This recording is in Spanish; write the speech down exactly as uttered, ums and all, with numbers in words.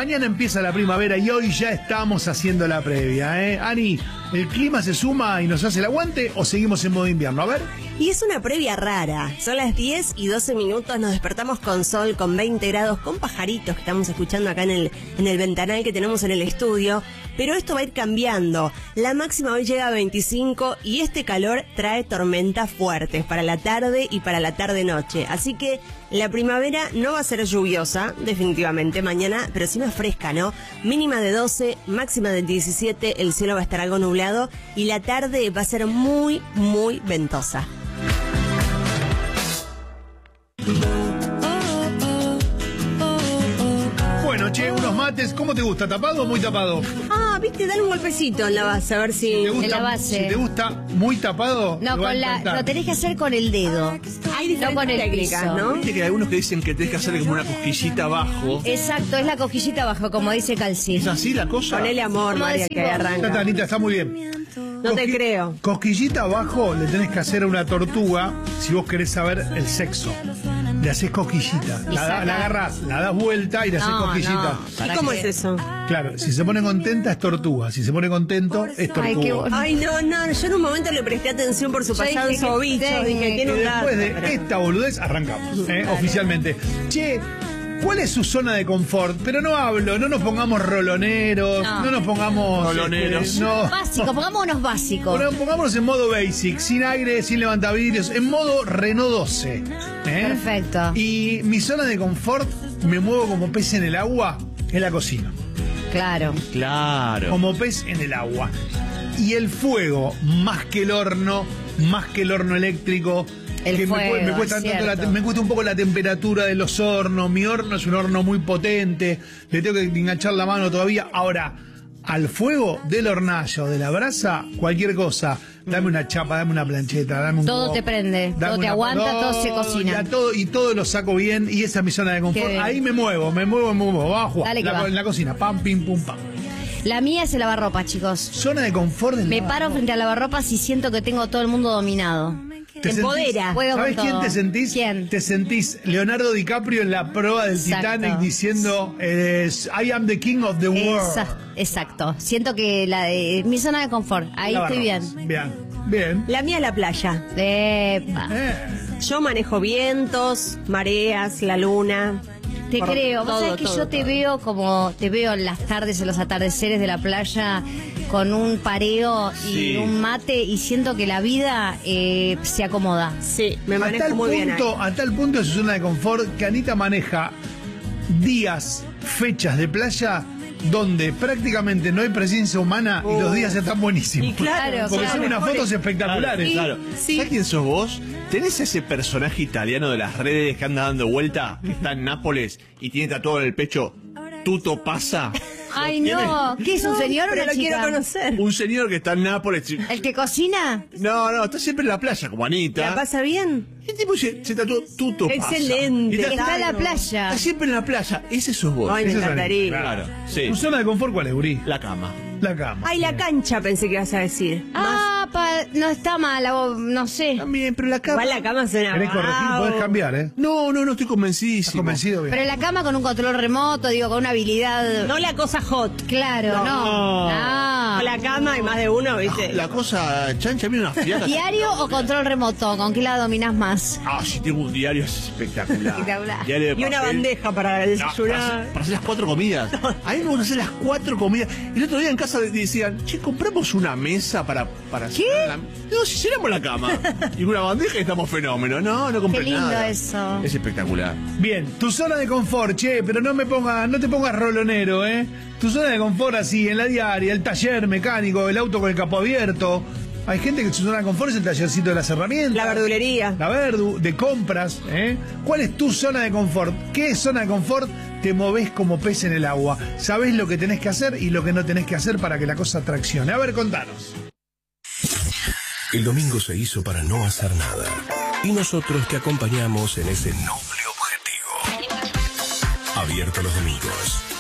mañana empieza la primavera y hoy ya estamos haciendo la previa, ¿eh? Ani, ¿el clima se suma y nos hace el aguante o seguimos en modo invierno? A ver. Y es una previa rara. Son las diez y doce minutos, nos despertamos con sol, con veinte grados, con pajaritos que estamos escuchando acá en el, en el ventanal que tenemos en el estudio. Pero esto va a ir cambiando. La máxima hoy llega a veinticinco y este calor trae tormentas fuertes para la tarde y para la tarde-noche. Así que la primavera no va a ser lluviosa, definitivamente, mañana, pero sí más fresca, ¿no? Mínima de doce, máxima de diecisiete, el cielo va a estar algo nublado y la tarde va a ser muy, muy ventosa. Bueno, che, unos mates, ¿cómo te gusta? ¿Tapado o muy tapado? Ah, viste, dale un golpecito en la base, a ver si... Si te gusta, en la base. Si te gusta muy tapado, No, te va a con la, encantar. lo tenés que hacer con el dedo. Hay No con el técnicas, piso. ¿no? Viste que hay algunos que dicen que tenés que hacerle como una cosquillita abajo. Exacto, es la cojillita abajo, como dice Calci. ¿Es así la cosa? Ponele amor, ¿Cómo María, que decimos? ahí Ya está, arranca. Anita, está muy bien. No te Cosqui- creo. Cosquillita abajo le tenés que hacer a una tortuga si vos querés saber el sexo. Le haces cosquillita. La, da- la agarrás, la das vuelta y le haces No, cosquillita. ¿Y cómo es eso? Claro, si se pone contenta es tortuga, si se pone contento es tortuga. Ay, qué bueno. Ay, no, no, yo en un momento le presté atención por su Yo pasado dije que sobicho. técnica. Dije, Y tiene un dato. después de pero- esta boludez arrancamos, ¿eh? Oficialmente. Che, ¿cuál es su zona de confort? Pero no hablo, no nos pongamos roloneros, no, No. nos pongamos... Roloneros. este, no. Básico, pongámonos básicos. Bueno, pongámonos en modo basic, sin aire, sin levantavidrios, en modo Renault doce. ¿eh? Perfecto. Y mi zona de confort, me muevo como pez en el agua, es la cocina. Claro. Claro. Como pez en el agua. Y el fuego, más que el horno, más que el horno eléctrico. El que me fuego, cu- me, cuesta es tanto la, cierto. me cuesta un poco la temperatura de los hornos. Mi horno es un horno muy potente. Le tengo que enganchar la mano todavía. Ahora, al fuego del hornallo, de la brasa, cualquier cosa. Dame una chapa, dame una plancheta, dame un Todo wok, te prende, dame todo te una- aguanta, No, todo se cocina. ya todo, y todo lo saco bien. Y esa es mi zona de confort. Qué bien. Ahí me muevo, me muevo, me muevo. Bajo. Dale que la, va. en la cocina. Pam, pim, pum, pam. La mía es el lavarropa, chicos. Zona de confort del Me lavabo. paro frente al lavarropas y siento que tengo todo el mundo dominado. Te Te sentís- empodera. Juego ¿Sabes con quién todo. te sentís? ¿Quién? Te sentís Leonardo DiCaprio en la prueba del Exacto. Titanic diciendo eh, I am the king of the world. Esa- exacto. Siento que la de mi zona de confort. Ahí La estoy bien. barramos. Bien, bien. La mía es la playa. Epa. Eh, Yo manejo vientos, mareas, la luna. Te Por- creo. Vos todo, sabés que todo, yo te todo. veo como te veo en las tardes, en los atardeceres de la playa, con un pareo y Sí. un mate y siento que la vida eh, se acomoda. Sí, me a manejo tal muy bien ahí. punto, a tal punto es su zona de confort que Anita maneja días, fechas de playa donde prácticamente no hay presencia humana y los días están buenísimos. Y claro, porque claro, son unas mejores. fotos espectaculares. Claro, Sí. ¿Sabes quién sos vos? ¿Tenés ese personaje italiano de las redes que anda dando vuelta, que está en Nápoles y tiene tatuado en el pecho Tutto pasa? Ay, ¿Lo tiene? no. ¿Qué es un señor o Pero una lo quiero chica? conocer. Un señor que está en Nápoles. ¿El que cocina? No, no, está siempre en la playa, como Anita. ¿La pasa bien? El tipo se, se tatuó Tutto pasa. Excelente. Y está, Está en la Claro. playa. está siempre en la playa. Ese sos vos. Ay, me Ese es encantaría. Anita, Claro, sí. ¿Tu zona de confort cuál es, Uri? La cama. La cama. Ay, la cancha pensé que ibas a decir. Ah, pa- no está mal, o no sé. También, pero la cama. Igual la cama suena. ¿Querés corregir? wow. Podés cambiar, ¿eh? No, no, no estoy ¿Estás convencidísimo. convencido? Bien. Pero en la cama con un control remoto, digo, con una habilidad. No la cosa hot. Claro, no. No. Ah. Con la cama hay más de uno, ¿viste? La cosa, chancha, mira una fiaca. ¿Diario o control remoto? ¿Con qué la dominás más? Ah, si tengo un diario es espectacular. Espectacular. Diario de Y una papel. bandeja para No, para, desayunar. hacer, para hacer las cuatro comidas. A mí me gusta hacer las cuatro comidas. Y el otro día en casa de- decían, che, compramos una mesa para... para ¿Qué? La... No, si llenamos la cama. Y una bandeja y estamos fenómenos. No, no compré Qué lindo nada. eso. Es espectacular. Bien, tu zona de confort, che, pero no me ponga, no te pongas rolonero, ¿eh? Tu zona de confort así, en la diaria, el taller mecánico, el auto con el capó abierto. Hay gente que su zona de confort es el tallercito de las herramientas. La verdulería. La verdu, de compras, ¿eh? ¿Cuál es tu zona de confort? ¿Qué es zona de confort? Te movés como pez en el agua. Sabés lo que tenés que hacer y lo que no tenés que hacer para que la cosa traccione. A ver, contanos. El domingo se hizo para no hacer nada. Y nosotros te acompañamos en ese noble objetivo. Abierto los domingos.